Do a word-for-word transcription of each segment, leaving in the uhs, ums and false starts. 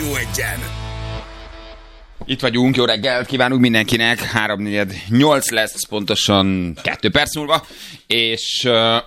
Rádió Egyen. Itt vagyunk, jó reggelt kívánunk mindenkinek, háromnegyed nyolc lesz pontosan kettő perc múlva, és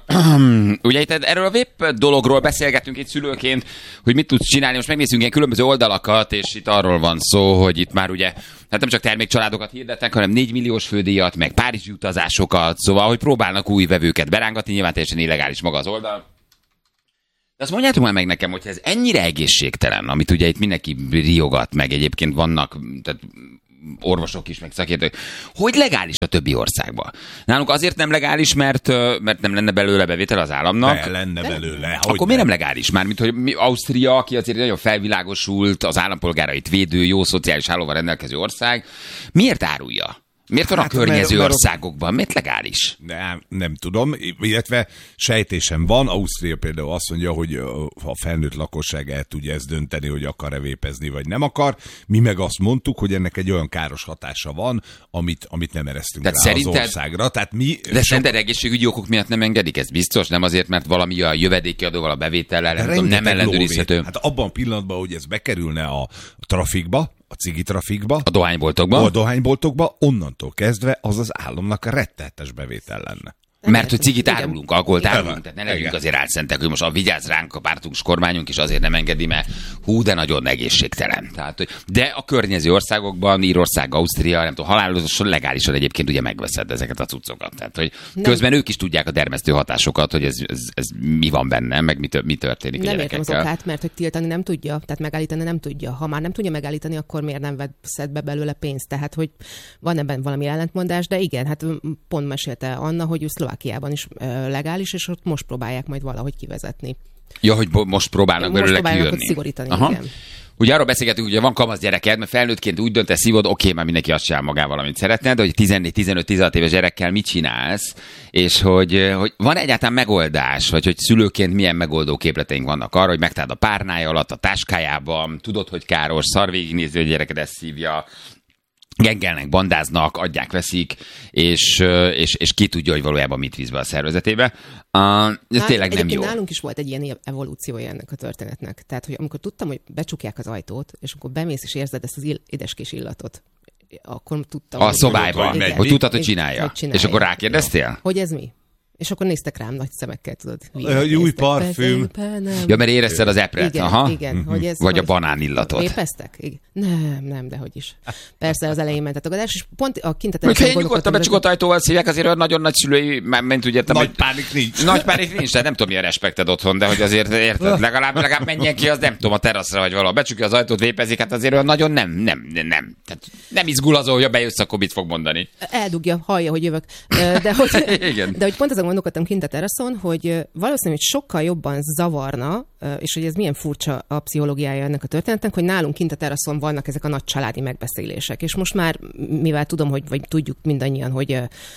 uh, ugye itt erről a vép dologról beszélgetünk itt szülőként, hogy mit tudsz csinálni, most megnézzünk ilyen különböző oldalakat, és itt arról van szó, hogy itt már ugye, hát nem csak termékcsaládokat hirdetnek, hanem négy milliós fődíjat, meg párizsi utazásokat, szóval, hogy próbálnak új vevőket berángatni, nyilván teljesen illegális maga az oldal. De azt mondjátok már meg nekem, hogy ez ennyire egészségtelen, amit ugye itt mindenki riogat, meg egyébként vannak tehát orvosok is, meg szakértők, hogy legális a többi országban. Nálunk azért nem legális, mert, mert nem lenne belőle bevétel az államnak. Ne lenne belőle. Akkor miért nem legális? Mármint, hogy Ausztria, aki azért nagyon felvilágosult, az állampolgárait védő, jó szociális hálóval rendelkező ország, miért árulja? Miért van hát, a környező mert, országokban? Miért legális? Nem, nem tudom, illetve sejtésem van. Ausztria például azt mondja, hogy a felnőtt lakosság el tudja ezt dönteni, hogy akar-e vépezni, vagy nem akar. Mi meg azt mondtuk, hogy ennek egy olyan káros hatása van, amit, amit nem eresztünk Tehát rá szerinted... az országra. Tehát mi de sok... szerinted egészségügyi okok miatt nem engedik? Ez biztos? Nem azért, mert valami a jövedéki adóval, a bevétellel, nem, tudom, nem ellenőrizhető. Hát abban a pillanatban, hogy ez bekerülne a trafikba, a cigi trafikba, a dohányboltokba, a dohányboltokba, onnantól kezdve az az államnak rettenetes bevétel lenne. Mert hogy cigit árulunk, alkoholt árulunk, tehát ne legyünk azért álszentek, hogy most a vigyázz ránk a pártunk, kormányunk is azért nem engedi, mert hú, de nagyon egészségtelen. Tehát, hogy, de a környező országokban, Írország, Ausztria, nem tudom, halálosan legálisan egyébként ugye megveszed ezeket a cuccokat. Tehát, hogy nem. Közben ők is tudják a dermesztő hatásokat, hogy ez, ez, ez mi van benne, meg mi, mi történik nem a gyerekekkel. Nem értem az okát, mert hogy tiltani nem tudja, tehát megállítani nem tudja. Ha már nem tudja megállítani, akkor miért nem veszed be belőle pénzt? Tehát, hogy van ebben valami ellentmondás, de igen, hát pont mesélte Anna, hogy Szlovákiában is legális, és ott most próbálják majd valahogy kivezetni. Ja, hogy bo- most próbálnak most belőle próbálnak kijönni. Szigorítani, Aha. igen. Ugye arról beszélgetünk, hogy van kamasz gyereked, mert felnőttként úgy döntesz, szívod, oké, már mindenki azt csinál magával, amit szeretne, de hogy tizennégy, tizenöt, tizenhat éves gyerekkel mit csinálsz, és hogy, hogy van egyáltalán megoldás, vagy hogy szülőként milyen megoldó képleteink vannak arra, hogy megtaláld a párnája alatt, a táskájában, tudod, hogy káros, szar végignézni, hogy a gyereked ezt szívja, gengelnek, bandáznak, adják, veszik, és, és, és ki tudja, hogy valójában mit víz be a szervezetébe. Uh, ez hát, tényleg nem jó. Nálunk is volt egy ilyen evolúciója ennek a történetnek. Tehát, hogy amikor tudtam, hogy becsukják az ajtót, és akkor bemész és érzed ezt az ill- édeskés illatot, akkor tudtam. A szobájban, hogy, hogy tudtad, hogy csinálja. Hogy csinálja. És akkor rákérdeztél? Hogy ez mi? És akkor néztek rám nagy szemekkel, tudod. Új parfüm. Ja, mert érezted az epret. Igen, aha. igen. Hogy ez, vagy hogy a banán illatot. Vépeztek? Igen. Nem, nem, de hogy is. Persze az elején ment a tagadás, és pont a kintet... Hogyha én nyugodtan becsukott ajtóval szívják, azért olyan nagyon nagy szülői, mert úgy értem, nagy hogy... pánik nincs. Nagy pánik nincs, tehát nem tudom, milyen respekted otthon, de hogy azért érted, legalább, legalább menjen ki, az nem tudom, a teraszra vagy valahol. Becsukja az ajtót, vépezik, hát azért olyan nagyon nem, nem, nem. Tehát nem izgul azon, hogy bejössz, akkor mit fog mondani. Eldugja, hallja, hogy jövök. De hogy, igen. De hogy pont azon gondolkodtam kint a teraszon, hogy valószínűleg sokkal jobban zavarna, és hogy ez milyen furcsa a pszichológiája ennek a történetnek, hogy nálunk kint a teraszon vannak ezek a nagy családi megbeszélések. És most már, mivel tudom, hogy vagy tudjuk mindannyian, hogy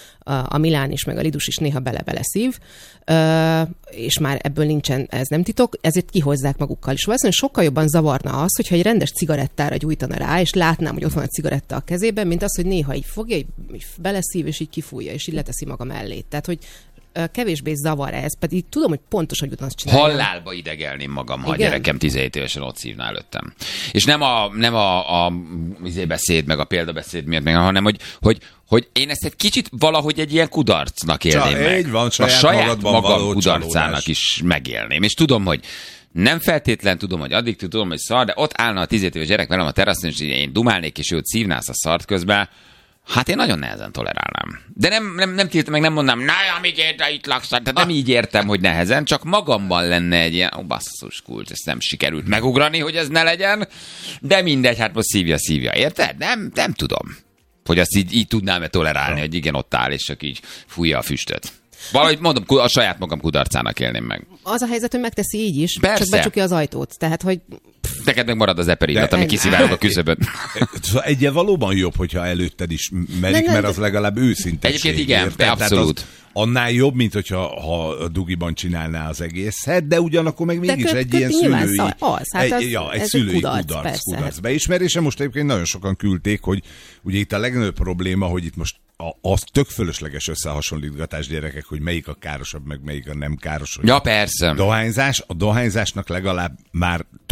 a Milán is, meg a Lidus is néha bele-bele szív, és már ebből nincsen, ez nem titok, ezért kihozzák magukkal is. Valószínűleg sokkal jobban zavarna az, hogyha egy rendes cigarettára gyújtana rá, és látnám, hogy ott van a cigaretta a kezében, mint az, hogy néha így fogja, így beleszív, és így kifújja, és így leteszi maga mellé. Tehát, hogy kevésbé zavar ez, pedig tudom, hogy pontos, hogy azt csinálja. Halálba idegelném magam, ha a gyerekem tizenhét évesen ott szívná előttem. És nem a, nem a, a beszéd, meg a példabeszéd miatt, meg, hanem hogy, hogy, hogy én ezt egy kicsit valahogy egy ilyen kudarcnak élném Csa, meg. Így van, saját a saját magadban magam való kudarcának csalódás. is megélném. És tudom, hogy nem feltétlen tudom, hogy addig tudom, hogy szar, de ott állna a tizenhét éves gyerek velem a teraszon, és én dumálnék, és őt szívnász a szart közben. Hát én nagyon nehezen tolerálnám. De nem, nem, nem tiltom, meg nem mondnám, na, amíg érte, itt laksz. Tehát nem így értem, hogy nehezen, csak magamban lenne egy ilyen, ó, basszus, kult, ezt nem sikerült megugrani, hogy ez ne legyen, de mindegy, hát most szívja, szívja, érted? Nem, nem tudom, hogy azt így, így tudnám-e tolerálni, hogy igen, ott áll, és csak így fújja a füstöt. Valahogy mondom, a saját magam kudarcának élném meg. Az a helyzet, hogy megteszi így is, persze. Csak becsukja az ajtót. Tehát, hogy... Neked meg marad az eper illat, ami kiszivárog a küszöbön. Egyen valóban jobb, hogyha előtted is merik, mert az legalább őszintesség. Egyébként igen, érted? Abszolút. Annál jobb, mint hogyha ha a dugiban csinálná az egészet, de ugyanakkor meg mégis köt, egy köt, ilyen szülői, az, hát az, egy, ja, egy ez szülői egy kudarc, kudarc, persze. kudarc beismerése. Most egyébként nagyon sokan küldték, hogy ugye itt a legnagyobb probléma, hogy itt most a, az tök fölösleges összehasonlítgatás gyerekek, hogy melyik a károsabb, meg melyik a nem káros. Ja, persze. Dohányzás, a dohányzásnak legalább már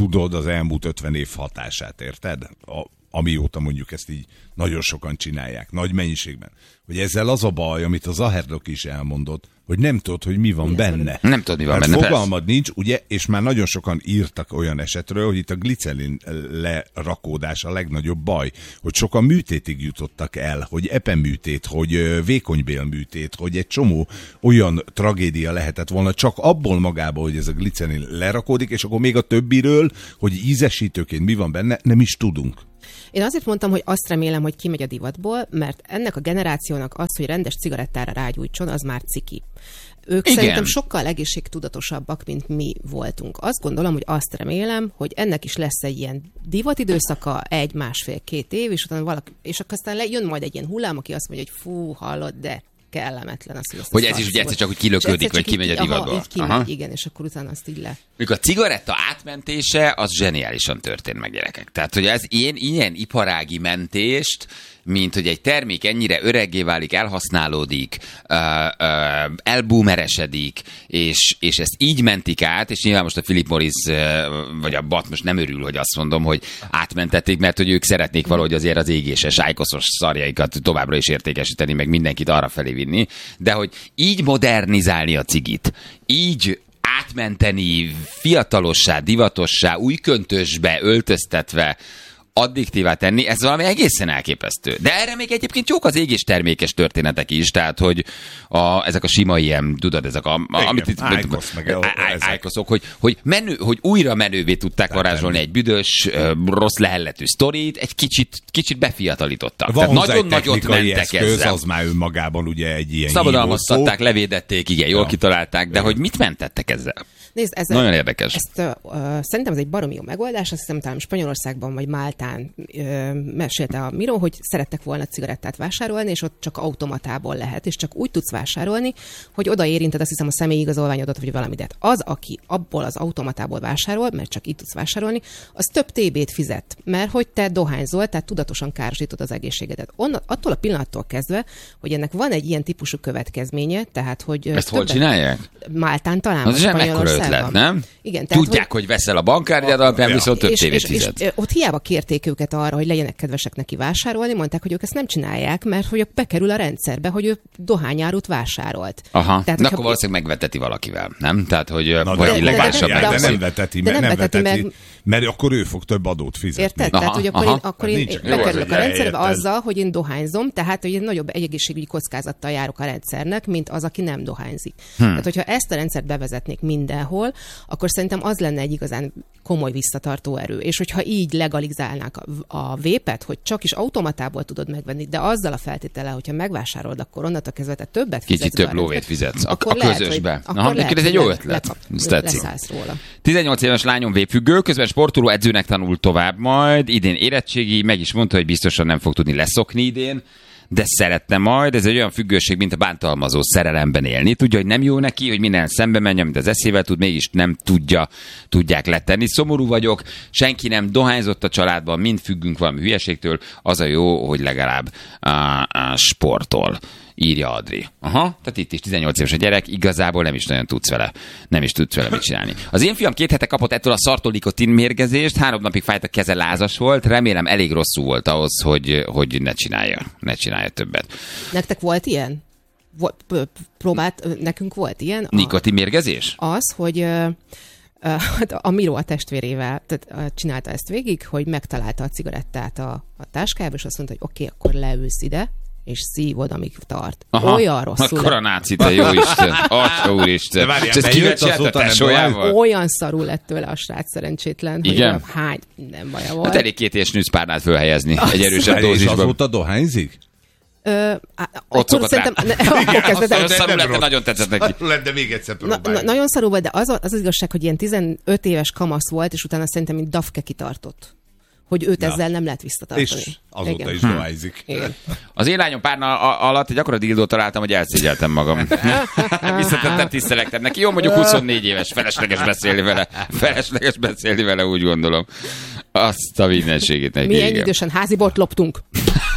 tudod az elmúlt ötven év hatását, érted? A, amióta mondjuk ezt így nagyon sokan csinálják, nagy mennyiségben. Hogy ezzel az a baj, amit az Zaherdok is elmondott, hogy nem tudod, hogy mi van mi benne. Nem tudod, mi van Mert benne. fogalmad persze. nincs, ugye, és már nagyon sokan írtak olyan esetről, hogy itt a glicelin lerakódás a legnagyobb baj, hogy sokan műtétig jutottak el, hogy epeműtét, hogy vékonybélműtét, hogy egy csomó olyan tragédia lehetett volna csak abból magából, hogy ez a glicelin lerakódik, és akkor még a többiről, hogy ízesítőként mi van benne, nem is tudunk. Én azért mondtam, hogy azt remélem, hogy kimegy a divatból, mert ennek a generációnak az, hogy rendes cigarettára rágyújtson, az már ciki. Ők Igen. szerintem sokkal egészségtudatosabbak, mint mi voltunk. Azt gondolom, hogy azt remélem, hogy ennek is lesz egy ilyen divatidőszaka, egy, másfél, két év, és utána valaki, és akkor aztán jön majd egy ilyen hullám, aki azt mondja, hogy fú, hallod, de kellemetlen az, hogy ezt Hogy a ez is szart ugye egyszer szólt. csak, hogy kilöködik, És egyszer vagy csak kimegy a így- divatból. Aha, így kimegy, Aha. igen, és akkor utána azt így le. Mikor a cigaretta átmentése, az zseniálisan történt meg, gyerekek. Tehát, hogy ez ilyen, ilyen iparági mentést, mint hogy egy termék ennyire öreggé válik, elhasználódik, ö, ö, elboomeresedik, és, és ezt így mentik át, és nyilván most a Philip Morris, ö, vagy a Bat most nem örül, hogy azt mondom, hogy átmentették, mert hogy ők szeretnék valahogy azért az égéses, ájkoszos szarjaikat továbbra is értékesíteni, meg mindenkit arra felé vinni, de hogy így modernizálni a cigit, így átmenteni fiatalossá, divatossá, új köntösbe öltöztetve, addiktívá tenni, ez valami egészen elképesztő. De erre még egyébként jók az égés termékes történetek is, tehát, hogy a, ezek a sima ilyen, tudod, ezek a, a Igen, amit itt... Ájkosz, meg el- ezek. Ájkoszok, hogy, hogy, menő, hogy újra menővé tudták Tehát varázsolni nem. egy büdös, ö, rossz lehelletű sztorit, egy kicsit, kicsit befiatalítottak. Van Tehát hozzá nagyon egy nagyot technikai mentek eszköz, ezzel. az már önmagában ugye egy ilyen Szabadalmaztatták, hívószó. levédették, igen, jól Ja. kitalálták, de hogy mit mentettek ezzel? Nézd, ez Nagyon érdekes. Ezt, uh, uh, szerintem ez egy baromi jó megoldás, azt hiszem talán Spanyolországban vagy Máltán uh, mesélte a Miró, hogy szerettek volna cigarettát vásárolni, és ott csak automatából lehet, és csak úgy tudsz vásárolni, hogy oda érinted azt hiszem a személyi igazolványodat, vagy valami. De az, aki abból az automatából vásárol, mert csak így tudsz vásárolni, az több té bét fizet, mert hogy te dohányzol, tehát tudatosan károsítod az egészségedet. Onna, attól a pillanattól kezdve, hogy ennek van egy ilyen típusú következménye, tehát hogy Ezt hol csinálják? Máltán talán. Az vagy is mekkora ötlet, Spanyolországban. nem? Igen, tehát, Tudják, hogy, hogy veszel a bankkártyád alapján, Ja. viszont több és, tévét és, és, fizetsz. és ott hiába kérték őket arra, hogy legyenek kedvesek neki vásárolni, mondták, hogy ők ezt nem csinálják, mert hogy bekerül a rendszerbe, hogy ő dohányárut vásárolt. Aha, Tehát, de hogyha- akkor valószínűleg megveteti valakivel, nem? Tehát, hogy Na, vagy de, de- illegálisan de- de, de, megveszi. nem veteti, de mert, nem nem veteti veteti, meg- mert akkor ő fog több adót fizetni. Érted? Aha, Tehát, hogy akkor aha. én, akkor én, Nincs- én jó, az, bekerülök hogy a rendszerbe elérted. azzal, hogy én dohányzom, tehát, hogy én nagyobb egészségügyi kockázattal járok a rendszernek, mint az, aki nem dohányzik. Hmm. Tehát, hogyha ezt a rendszert bevezetnék mindenhol, akkor szerintem az lenne egy igazán komoly visszatartó erő. És hogyha így legalizálnák a, a vépet, hogy csak is automatából tudod megvenni, de azzal a feltétele, hogyha megvásárolod, akkor onnantól kezdve te többet Kicsit fizetsz több be a lóvét rendszerbe, fizetsz a, akkor a lehet, közösbe. Hogy, Aha, akkor lehet, ez egy hogy jó le- ötlet. lekap- Ez tetszik. leszállsz róla. tizennyolc éves lányom vépfüggő, közben sportoló edzőnek tanul tovább majd, idén érettségi, meg is mondta, hogy biztosan nem fog tudni leszokni idén, de szeretne majd, ez egy olyan függőség, mint a bántalmazó szerelemben élni. Tudja, hogy nem jó neki, hogy minden szembe menjen, mint az eszével tud, mégis nem tudja, tudják letenni. Szomorú vagyok, senki nem dohányzott a családban, mind függünk valami hülyeségtől, az a jó, hogy legalább uh, uh, sportol. Írja Adri. Aha, tehát itt is tizennyolc éves a gyerek, igazából nem is nagyon tudsz vele, nem is tudsz vele mit csinálni. Az én fiam két hete kapott ettől a szartól nikotin mérgezést, három napig fájt, a keze lázas volt, remélem elég rosszul volt ahhoz, hogy, hogy ne csinálja, ne csinálja többet. Nektek volt ilyen? Volt, p- p- próbált, nekünk volt ilyen? A- Nikotin mérgezés? Az, hogy ö, ö, hát a Miró a testvérével tehát, ö, csinálta ezt végig, hogy megtalálta a cigarettát a, a táskába, és azt mondta, hogy oké, okay, akkor leülsz ide, és szívod, amíg tart. Aha, Olyan rosszul. akkor a náci, te jó Isten, atya úristen. De várjál, És ezt bejött, kivecselte azóta nem tesójával? Olyan szarul lett tőle a srác szerencsétlen, Igen? hogy hány minden baja volt. Hát elég két és nőszpárnát fölhelyezni egy erősebb És dózisban. azóta dohányzik? Ö, á, Ott akkor szokott rá. szerintem, ne, akkor kezdett el- Nagyon szarul lett, de nagyon tetszett neki. Lett, de még egyszer Na, na, nagyon szarul volt, de az, az az igazság, hogy ilyen tizenöt éves kamasz volt, és utána szerintem mint Dafke kitartott. Hogy őt Na. ezzel nem lehet visszatartani. És azóta Igen. is dohányzik. Igen. Az én lányom párna a- alatt egy akkora dildót találtam, hogy elszégyeltem magam. Visszatettem, tisztelektem neki. Jó, mondjuk huszonnégy éves, felesleges beszélni vele. Felesleges beszélni vele, úgy gondolom. Azt a mindenségét neki. Mi ennyi igen. idősen házi bort loptunk.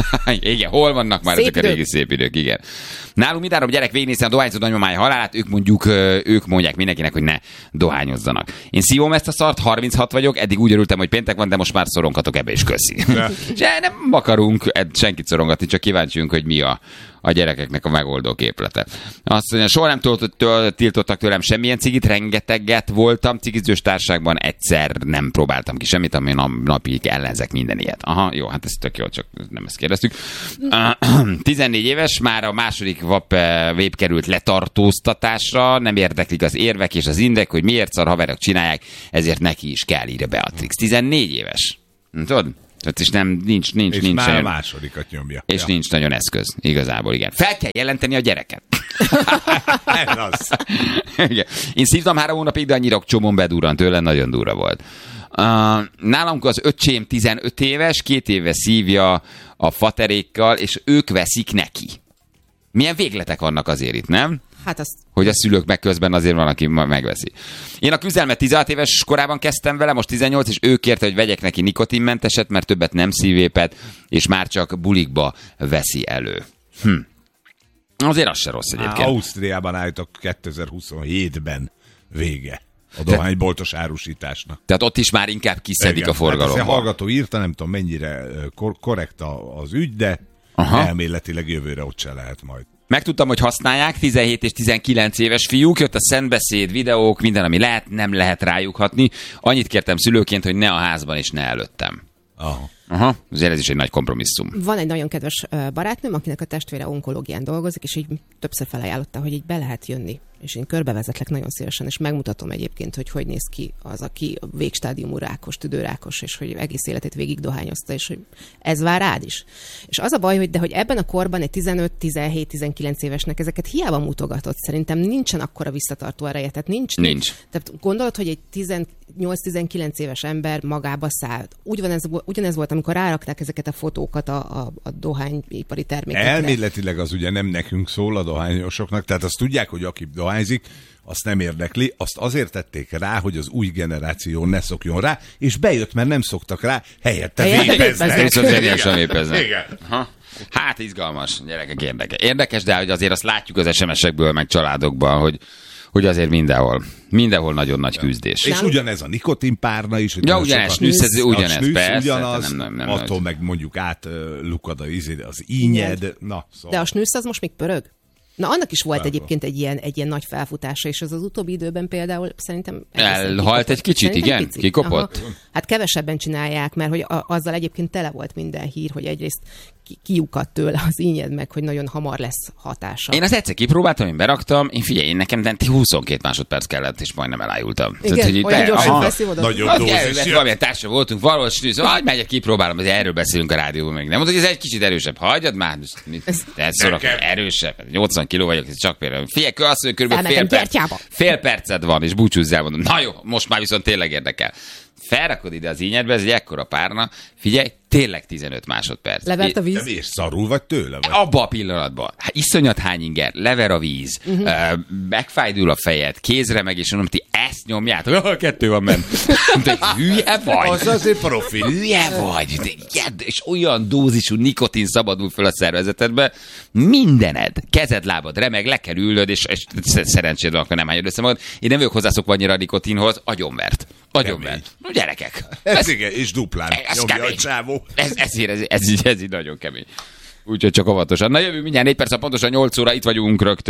Igen, hol vannak már szép ezek a régi szép idők, igen. Nálunk mindenáron gyerek végignézte a dohányzó nagymamája halálát, ők mondjuk, ők mondják mindenkinek, hogy ne dohányozzanak. Én szívom ezt a szart, harminchat vagyok, eddig úgy örültem, hogy péntek van, de most már szorongatok ebbe is, köszi. És nem akarunk senkit szorongatni, csak kíváncsiunk, hogy mi a, a gyerekeknek a megoldó képlete. Azt mondja, soha nem tiltottak tőlem semmilyen cigit, rengeteget voltam cigizős társaságban, egyszer nem próbáltam ki semmit, ami napig ellenzek minden ilyet. Aha, jó, hát ez tök jó, csak nem ezt kérdeztük. tizennégy éves, már a második vap vép került letartóztatásra, nem érdeklik az érvek és az indek, hogy miért szar haverok csinálják, ezért neki is kell, írja Beatrix. tizennégy éves. Tudod? Tehát és nem, nincs, nincs, és nincs már nagyon, a másodikat nyomja. És ja. nincs nagyon eszköz, igazából, igen. Fel kell jelenteni a gyereket. Ez az. Igen. Én szívtam három hónapig, de annyira csomón bedurrant tőle, nagyon durva volt. Uh, nálam az öcsém tizenöt éves, két éve szívja a faterékkal, és ők veszik neki. Milyen végletek vannak azért itt, nem? Hát azt... Hogy a szülők meg közben azért van, aki megveszi. Én a küzdelmet tizenhat éves korában kezdtem vele, most tizennyolc, és ő kérte, hogy vegyek neki nikotinmenteset, mert többet nem szívépet, és már csak bulikba veszi elő. Hm. Azért az se rossz egyébként. Á, Ausztriában állítok kétezer-huszonhétben vége a dohányboltos árusításnak. Tehát ott is már inkább kiszedik igen, a forgalomba. Hát a hallgató írta, nem tudom mennyire kor- korrekt az ügy, de aha. elméletileg jövőre ott se lehet majd. Megtudtam, hogy használják, tizenhét és tizenkilenc éves fiúk, jött a szentbeszéd, videók, minden, ami lehet, nem lehet rájuk hatni. Annyit kértem szülőként, hogy ne a házban és ne előttem. Aha. Aha, azért ez is egy nagy kompromisszum. Van egy nagyon kedves barátnőm, akinek a testvére onkológián dolgozik, és így többször felajánlotta, hogy így be lehet jönni. És én körbevezetlek nagyon szívesen, és megmutatom egyébként, hogy hogy néz ki az, aki végstádiumú rákos, tüdőrákos, és hogy egész életét végig dohányozta, és hogy ez vár rád is. És az a baj, hogy de hogy ebben a korban egy tizenöt, tizenhét, tizenkilenc évesnek ezeket hiába mutogatott, szerintem nincsen akkora visszatartó ereje, tehát nincs. Nincs. Tehát gondolod, hogy egy tizennyolc-tizenkilenc éves ember magába száll. Ugyanez, ugyanez volt, amikor rárakták ezeket a fotókat a, a, a dohányipari termékekre. Elméletileg az ugye nem nekünk szól a dohányosoknak, tehát azt tudják, hogy aki dohányzik, azt nem érdekli, azt azért tették rá, hogy az új generáció ne szokjon rá, és bejött, mert nem szoktak rá, helyette vépeznek. Viszont zseniálisan vépeznek. Hát izgalmas, gyerekek, érdekes. Érdekes, de hogy azért azt látjuk az es em esekből, meg családokban, hogy hogy azért mindenhol, mindenhol nagyon nagy küzdés. És ugyanez a nikotinpárna is. Ja, ugyanez, snűsz, ez ugyanez, snűsz, persze. Ugyanaz, nem, nem, nem, attól meg mondjuk átlukad az ínyed. Na, szóval. De a snűsz az most még pörög? Na, annak is volt egyébként egy ilyen, egy ilyen nagy felfutása, és az az utóbbi időben például szerintem... Elhalt egy kicsit, szerintem igen? Picit. Kikopott? Aha. Hát kevesebben csinálják, mert hogy a, azzal egyébként tele volt minden hír, hogy egyrészt ki, kiukadt tőle az ínyed meg, hogy nagyon hamar lesz hatása. Én az egyszer kipróbáltam, én beraktam, én figyelj, én nekem huszonkettő másodperc kellett, és majdnem elájultam. Igen, tehát, hogy olyan gyorsan beszívódott. Nagyobb dózis. Valamilyen társa voltunk, valahol snűz, hogy megyek, kipróbálom, azért erről beszélünk a rádióban még. Nem mondod, hogy ez egy kicsit erősebb. Hagyjad már, te szorok, erősebb. nyolcvan kiló vagyok, ez csak például. Figyelj, azt mondja, körülbelül fél, perc, fél perced van, és búcsúzzál, mondom. Na jó, most már viszont tényleg érdekel. Felrakod ide az ínyedbe, ez egy ekkora párna, figyelj, tényleg tizenöt másodperc. Levert a víz? De miért szarul vagy tőle? Vagy? Abba a pillanatban. Hát iszonyat hány inger, lever a víz, uh-huh. uh, megfájdul a fejed, kézre meg, és mondom, ti ezt nyomjátok. Ah, kettő van benne. De hülye vagy. Az azért profi. Hülye vagy. De, jed, és olyan dózisú nikotin szabadul föl a szervezetedbe. Mindened, kezed, lábad remeg, le kell ülnöd, és, és szerencséd van, akkor nem hányod össze magad. Én nem vagyok hozzászokva annyira a nikotinhoz, agyonvert. Agyonvert. No, gyerekek. Ez, ez igen, és duplán. Ez kemény. Ez, ezért, ez, ez, ez, ez így nagyon kemény. Úgyhogy csak óvatosan. Na jövő mindjárt négy perc, pontosan nyolc óra, itt vagyunk rögtön.